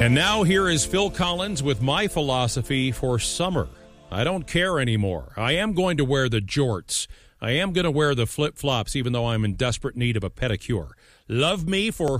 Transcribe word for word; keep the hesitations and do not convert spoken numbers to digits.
And now here is Phil Collins with my philosophy for summer. I don't care anymore. I am going to wear the jorts. I am going to wear the flip-flops, even though I'm in desperate need of a pedicure. Love me for